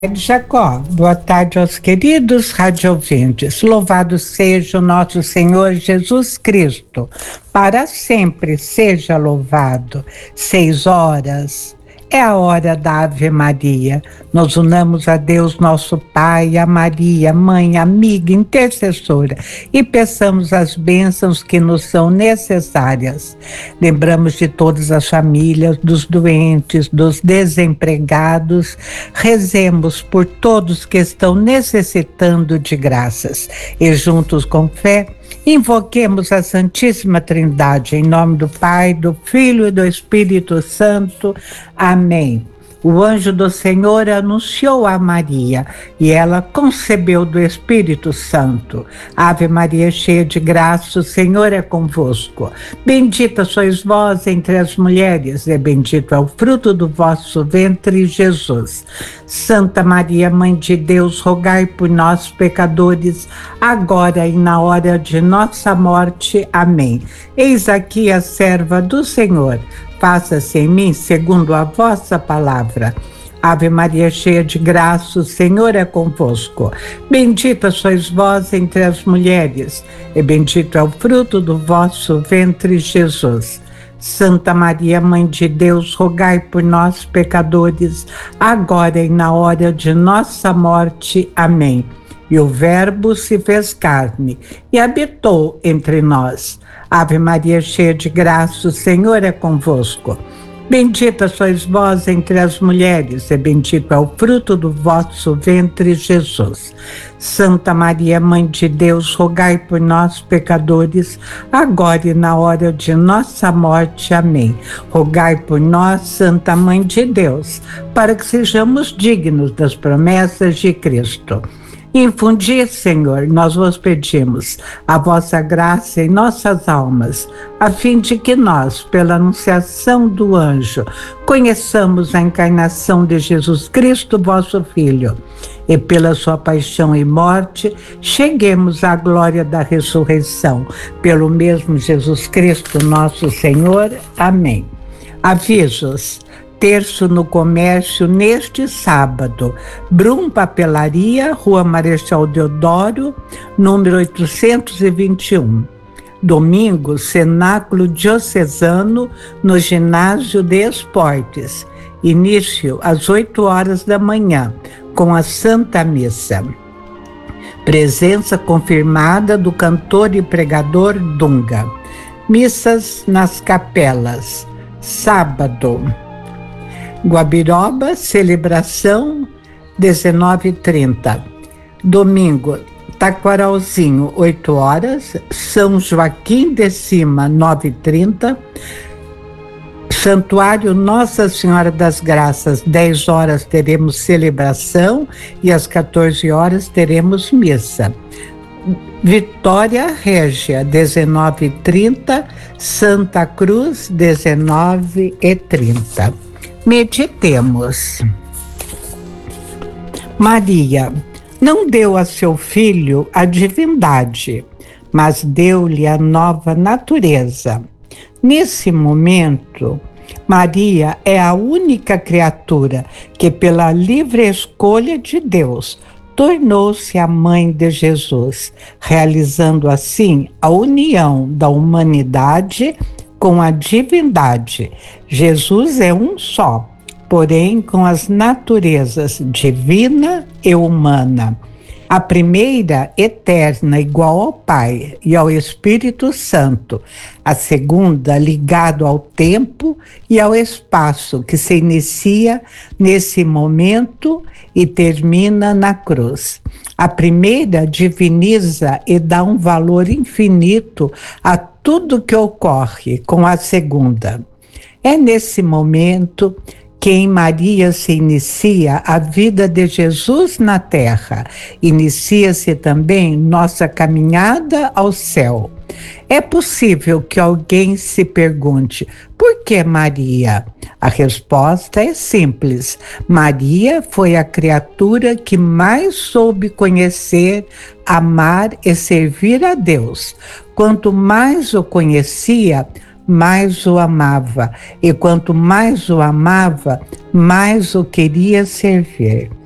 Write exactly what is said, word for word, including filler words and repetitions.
Jacó, boa tarde aos queridos radiovintes. Louvado seja o nosso Senhor Jesus Cristo, para sempre seja louvado. Seis horas, é a hora da Ave Maria. Nos unamos a Deus, nosso Pai, a Maria, mãe, amiga, intercessora, e peçamos as bênçãos que nos são necessárias. Lembramos de todas as famílias, dos doentes, dos desempregados. Rezemos por todos que estão necessitando de graças. E juntos com fé, invoquemos a Santíssima Trindade, em nome do Pai, do Filho e do Espírito Santo. Amém. O anjo do Senhor anunciou a Maria, e ela concebeu do Espírito Santo. Ave Maria, cheia de graça, o Senhor é convosco. Bendita sois vós entre as mulheres, e bendito é o fruto do vosso ventre, Jesus. Santa Maria, Mãe de Deus, rogai por nós, pecadores, agora e na hora de nossa morte. Amém. Eis aqui a serva do Senhor. Faça-se em mim segundo a vossa palavra. Ave Maria, cheia de graça, o Senhor é convosco. Bendita sois vós entre as mulheres, e bendito é o fruto do vosso ventre, Jesus. Santa Maria, Mãe de Deus, rogai por nós, pecadores, agora e na hora de nossa morte. Amém. E o Verbo se fez carne e habitou entre nós. Ave Maria, cheia de graça, o Senhor é convosco. Bendita sois vós entre as mulheres, e bendito é o fruto do vosso ventre, Jesus. Santa Maria, Mãe de Deus, rogai por nós, pecadores, agora e na hora de nossa morte. Amém. Rogai por nós, Santa Mãe de Deus, para que sejamos dignos das promessas de Cristo. Infundi, Senhor, nós vos pedimos, a vossa graça em nossas almas, a fim de que nós, pela anunciação do anjo, conheçamos a encarnação de Jesus Cristo, vosso Filho, e pela sua paixão e morte, cheguemos à glória da ressurreição. Pelo mesmo Jesus Cristo, nosso Senhor. Amém. Avisos. Terço no comércio neste sábado. Brum Papelaria, Rua Marechal Deodoro, número oitocentos e vinte e um. Domingo, Cenáculo Diocesano, no Ginásio de Esportes. Início às oito horas da manhã, com a Santa Missa. Presença confirmada do cantor e pregador Dunga. Missas nas capelas. Sábado. Guabiroba, celebração, dezenove e trinta. Domingo, Taquaralzinho, oito horas. São Joaquim de Cima, nove e trinta. Santuário Nossa Senhora das Graças, dez horas teremos celebração e às quatorze horas teremos missa. Vitória Régia, dezenove e trinta. Santa Cruz, dezenove e trinta. Meditemos. Maria não deu a seu filho a divindade, mas deu-lhe a nova natureza. Nesse momento, Maria é a única criatura que, pela livre escolha de Deus, tornou-se a mãe de Jesus, realizando assim a união da humanidade com a divindade. Jesus é um só, porém com as naturezas divina e humana. A primeira, eterna, igual ao Pai e ao Espírito Santo. A segunda, ligado ao tempo e ao espaço, que se inicia nesse momento e termina na cruz. A primeira diviniza e dá um valor infinito a tudo que ocorre com a segunda. É nesse momento que em Maria se inicia a vida de Jesus na terra. Inicia-se também nossa caminhada ao céu. É possível que alguém se pergunte: por que Maria? A resposta é simples. Maria foi a criatura que mais soube conhecer, amar e servir a Deus. Quanto mais o conhecia, mais o amava, e quanto mais o amava, mais o queria servir.